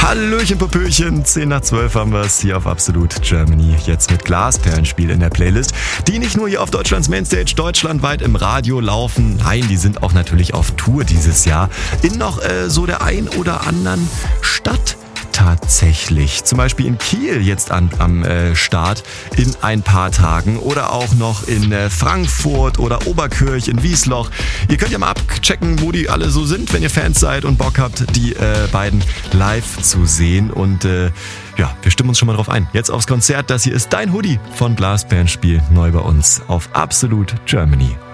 Hallöchen, Popöchen, 10 nach 12 haben wir es hier auf Absolut Germany. Jetzt mit Glasperlenspiel in der Playlist, die nicht nur hier auf Deutschlands Mainstage deutschlandweit im Radio laufen. Nein, die sind auch natürlich auf Tour dieses Jahr in noch so der ein oder anderen Stadt. Tatsächlich. Zum Beispiel in Kiel jetzt am Start in ein paar Tagen oder auch noch in Frankfurt oder Oberkirch in Wiesloch. Ihr könnt ja mal abchecken, wo die alle so sind, wenn ihr Fans seid und Bock habt, die beiden live zu sehen. Und wir stimmen uns schon mal drauf ein. Jetzt aufs Konzert. Das hier ist dein Hoodie von Glasperlenspiel neu bei uns auf Absolut Germany.